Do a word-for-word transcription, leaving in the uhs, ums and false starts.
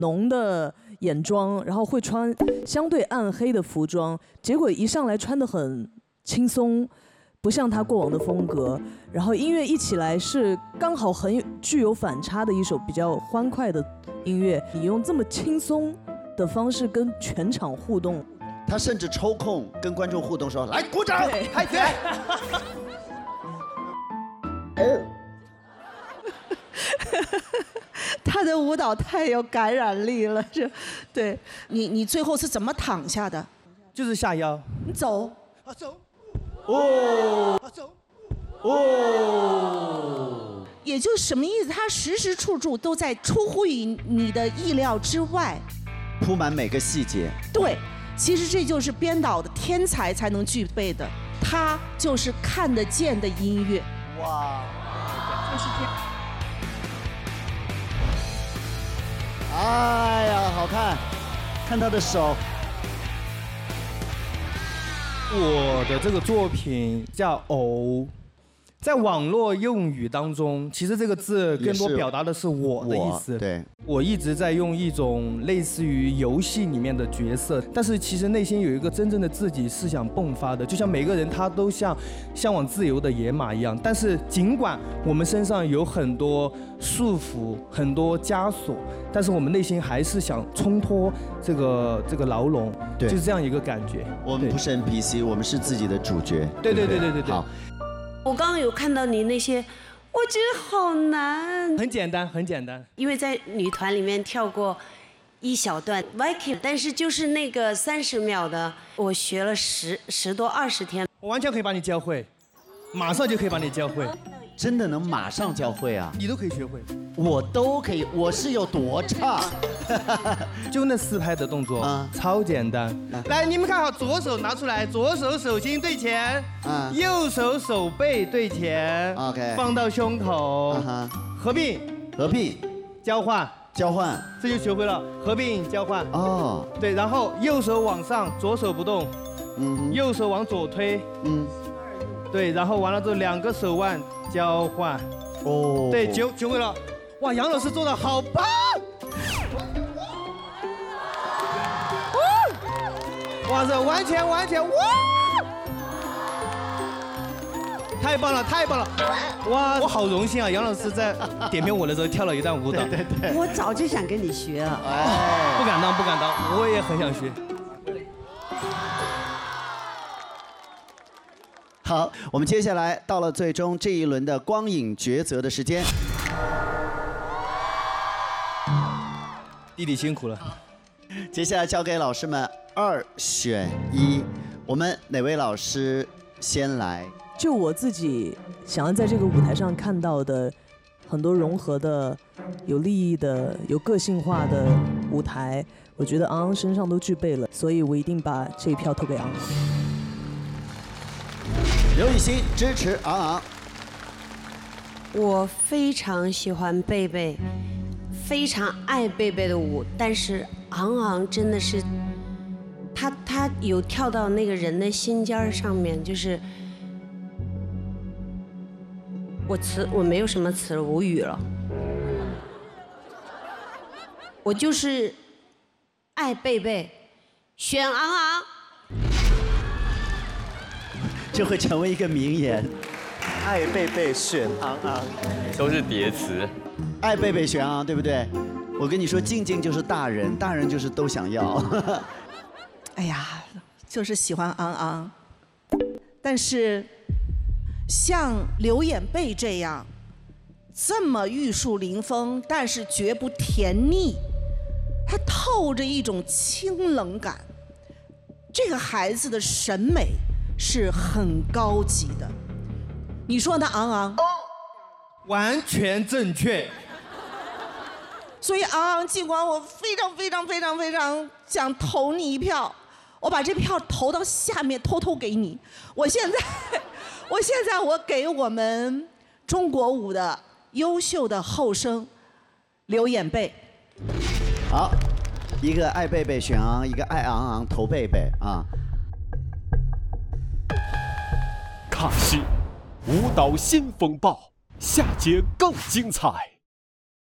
浓的眼妆，然后会穿相对暗黑的服装，结果一上来穿得很轻松，不像他过往的风格。然后音乐一起来是刚好很具有反差的一首比较欢快的音乐，你用这么轻松的方式跟全场互动。 他甚至抽空跟观众互动说：“来鼓掌，嗨起来！” 他的舞蹈太有感染力了，这，对你，你最后是怎么躺下的？ 就是下腰。 你走。 啊走。哦。啊走。哦。 也就是什么意思？他时时处处都在出乎于你的意料之外， 铺满每个细节。 对，其实这就是编导的天才才能具备的，他就是看得见的音乐。 哇， 就是这样。 哎呀，好看，看他的手。 我的这个作品叫“偶”，在网络用语当中，其实这个字更多表达的是我的意思。 对， 我一直在用一种类似于游戏里面的角色，但是其实内心有一个真正的自己是想迸发的，就像每个人他都像向往自由的野马一样。但是尽管我们身上有很多束缚、很多枷锁，但是我们内心还是想冲脱这个这个牢笼，就是这样一个感觉。 我们不是 N P C， 我们是自己的主角。 对对对对对对。 好。 我刚刚有看到你那些，我觉得好难。 很简单，很简单。 因为在女团里面跳过一小段 Viking， 但是就是那个三十秒的，我学了十十多二十天。 我完全可以把你教会，马上就可以把你教会。 真的能马上教会啊？ 你都可以学会。 我都可以，我是有多差？ 就那四拍的动作，啊、超简单。来，你们看好，左手拿出来，左手手心对前，啊、右手手背对前 ，OK， 放到胸口，啊、合并， 合并， 交换， 交换， 这就学会了，合并交换。 哦， 对，然后右手往上，左手不动， 嗯， 右手往左推，嗯，对，然后完了之后两个手腕交换， 哦， 对，学学会了。哇，杨老师做的好棒！哇塞，完全完全哇！太棒了，太棒了！哇，我好荣幸啊，杨老师在点评我的时候跳了一段舞蹈。 对对对， 我早就想跟你学了。 哎，不敢当，不敢当，我也很想学。 好，我们接下来到了最终这一轮的光影抉择的时间。 弟弟辛苦了。 接下来交给老师们二选一，我们哪位老师先来？ 就我自己想要在这个舞台上看到的很多融合的、有利益的、有个性化的舞台，我觉得昂昂身上都具备了，所以我一定把这一票投给昂昂。 刘雨昕支持昂昂。 我非常喜欢贝贝。非常爱贝贝的舞，但是昂昂真的是，他他有跳到那个人的心尖上面，就是我词我没有什么词了，无语了。我就是爱贝贝，选昂昂。 这会成为一个名言。 爱贝贝选昂昂， 都是叠词。 爱贝贝选昂昂，对不对？我跟你说，静静就是大人，大人就是都想要。 哎呀，就是喜欢昂昂，但是像刘演贝这样这么玉树临风，但是绝不甜腻，它透着一种清冷感。这个孩子的审美是很高级的，你说呢，昂昂？ 完全正确。 所以昂昂，尽管我非常非常非常非常想投你一票，我把这票投到下面，偷偷给你。我现在，我现在我给我们中国舞的优秀的后生刘演贝。 好，一个爱贝贝选昂，一个爱昂昂投贝贝啊。 卡西舞蹈新风暴，下节更精彩。